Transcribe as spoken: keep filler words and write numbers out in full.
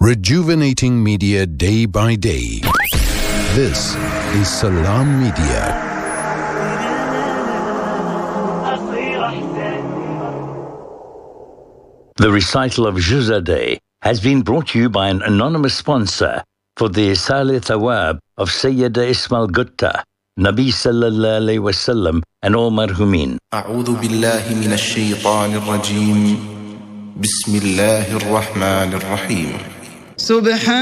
Rejuvenating media day by day. This is Salam Media. The recital of Juz'a Day has been brought to you by an anonymous sponsor for the Isal Thawab of Sayyida Ismail Gutta, Nabi Sallallahu Alaihi Wasallam, and all marhumin. أعوذ بالله من الشيطان الرجيم بسم الله الرحمن الرحيم. سبحان